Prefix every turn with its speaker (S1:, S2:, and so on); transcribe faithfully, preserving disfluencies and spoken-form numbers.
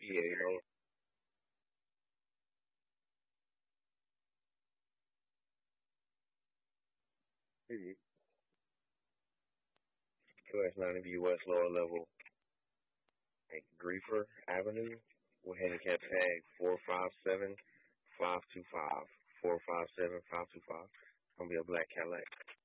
S1: Yeah, you know, mhm. U S ninety U S lower level, like Griefer Avenue, with handicap tag four five seven five two five. four five seven five two five. Gonna be a black Cadillac.